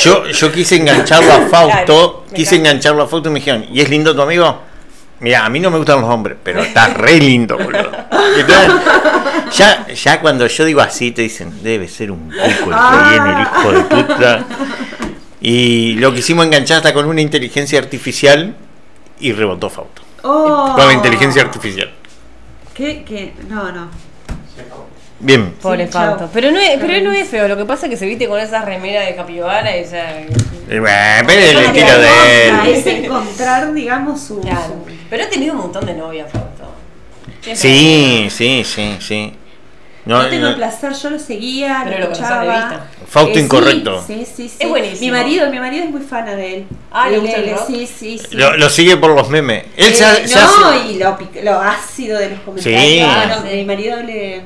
Yo quise engancharlo a Fausto, y me dijeron, ¿y es lindo tu amigo? Mira, a mí no me gustan los hombres, pero está re lindo, boludo. Entonces, ya cuando yo digo así, te dicen, debe ser un cuco el que viene, el hijo de puta. Y lo quisimos enganchar hasta con una inteligencia artificial y rebotó Fausto. Con la inteligencia artificial. ¿Qué? No. Bien. Pobre Fausto. Pero no es feo, lo que pasa es que se viste con esa remera de capibara y ya... Pero es el estilo de él. Es encontrar, digamos, su... Claro. Pero ha tenido un montón de novias, Fausto. Sí. No tengo el placer, yo lo seguía, pero lo escuchaba. Fausto incorrecto. Sí. Es buenísimo. Mi marido es muy fan de él. ¿Le gusta el rock? Sí. Lo sigue por los memes. Él y lo ácido de los comentarios. Sí. Mi marido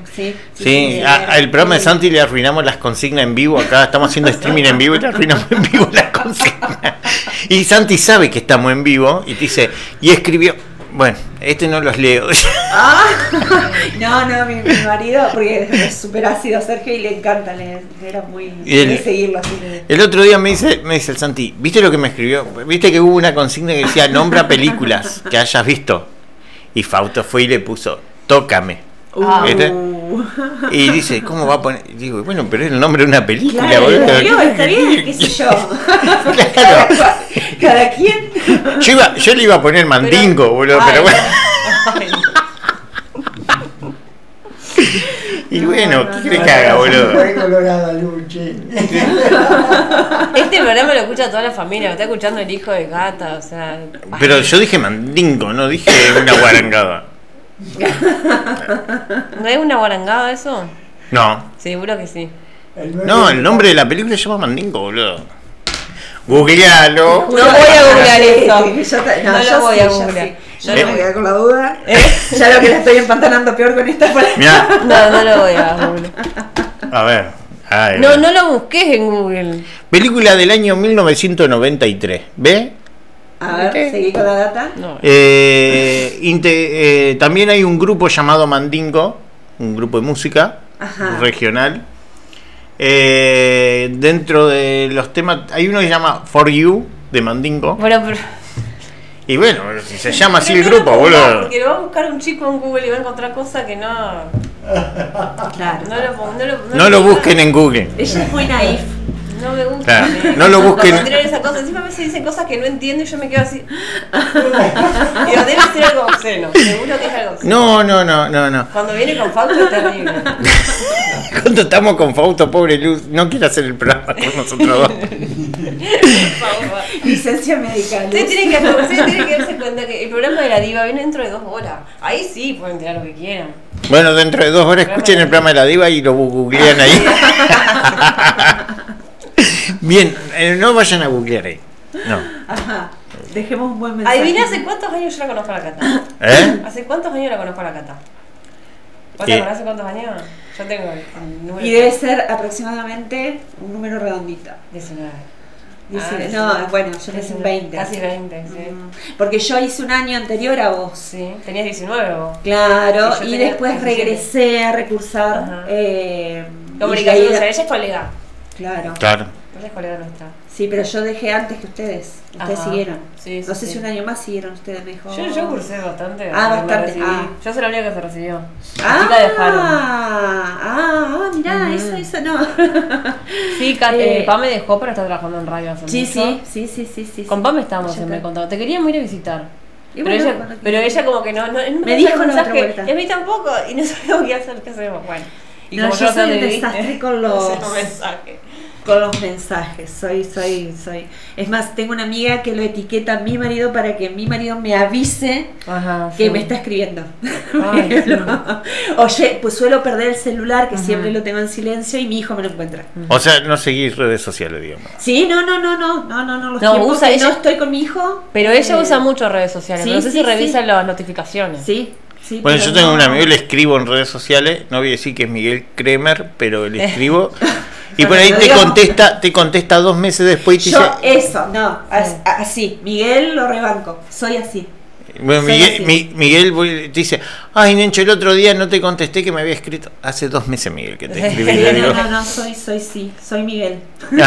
el programa de Santi le arruinamos las consignas en vivo. Acá estamos haciendo streaming en vivo y le arruinamos en vivo las consignas. Y Santi sabe que estamos en vivo y te dice, y escribió... Bueno, no los leo. No, mi marido, porque es súper ácido Sergio y le encanta, era muy de seguirlo así. El otro día me dice el Santi, ¿viste lo que me escribió? ¿Viste que hubo una consigna que decía, nombra películas que hayas visto? Y Fausto fue y le puso, tócame. Y dice, ¿cómo va a poner? Y digo, bueno, pero es el nombre de una película, claro, boludo. Está bien, qué sé yo. Claro. Cada quien. Yo le iba a poner Mandingo, boludo, pero bueno. Y bueno, ¿qué crees que haga, boludo? Este programa lo escucha toda la familia, lo está escuchando el hijo de Gata, o sea... Pero yo dije Mandingo, no dije una guarangada. ¿No es una guarangada eso? No. Seguro que sí. No, el nombre de la película se llama Mandingo, boludo. Googlealo. No voy a googlear eso. No lo voy a googlear. Yo no me quedé con la duda. Ya lo que la estoy empantanando peor con esta palabra. No lo voy a googlear. A ver. No lo busques en Google. Película del año 1993. ¿Ve? A ver, seguí con la data. No. También hay un grupo llamado Mandingo, un grupo de música regional. Dentro de los temas, hay uno que se llama For You, de Mandingo. Bueno, pero... Y bueno, si se llama así el grupo, boludo. Porque lo va a buscar un chico en Google y va a encontrar cosas que no... Claro. No lo busquen en Google. Ella es muy naif. No me gusta. Claro, no lo busquen. Esa cosa. Encima a veces dicen cosas que no entiendo y yo me quedo así. Digo, debe ser algo obsceno. Seguro que es algo obsceno. No. Cuando viene con Fausto es terrible. Cuando estamos con Fausto, pobre Luz, no quiere hacer el programa con nosotros dos. Licencia médica. Ustedes tienen que darse cuenta que el programa de la diva viene dentro de 2 horas. Ahí sí pueden tirar lo que quieran. Bueno, dentro de 2 horas escuchen el programa de la diva y lo googlean ahí. Bien, no vayan a googlear ahí. No. Ajá. Dejemos un buen mensaje. Adivina hace cuántos años yo la conozco a la Cata. ¿Hace cuántos años la conozco a la Cata? ¿Vos te acordás hace cuántos años? Yo tengo el número. Y debe ser aproximadamente un número redondito. 19. Bueno, yo tengo 20. Casi 20, sí. Porque yo hice un año anterior a vos. Sí, tenías 19 vos. Claro, y tenía después 17. regresé a recursar. Comunicación, o sea, ella es colega. Claro. Ella es colega nuestra. Sí, pero yo dejé antes que ustedes. Ustedes siguieron. Sí, no sé si un año más siguieron ustedes mejor. Yo cursé bastante. Bastante. Yo soy la única que se recibió. La dejaron. Mirá, eso no. Sí, Pam me dejó para estar trabajando en radio hace mucho. Sí. Con Pam estábamos siempre contando. Te queríamos ir a visitar. Pero ella como que no me dijo en otra vuelta. Y a mí tampoco. Y no sabemos qué hacer, qué hacemos. Bueno. Y yo soy un desastre con los mensajes. Con los mensajes, soy. Es más, tengo una amiga que lo etiqueta a mi marido para que mi marido me avise que me está escribiendo. Oye, pues suelo perder el celular, que siempre lo tengo en silencio, y mi hijo me lo encuentra. O sea, no seguís redes sociales, digamos. Sí, no. Usa ella, no estoy con mi hijo. Pero ella usa mucho redes sociales. No sé si revisa las notificaciones. Sí, bueno, yo tengo un amigo, le escribo en redes sociales, no voy a decir que es Miguel Kremer, pero le escribo. Y por ahí te contesta 2 meses después y te dice... Así, Miguel lo rebanco, soy así. Bueno, Miguel te dice, ay, Nencho, el otro día no te contesté que me había escrito. Hace 2 meses, Miguel, que te escribí. No, soy Miguel.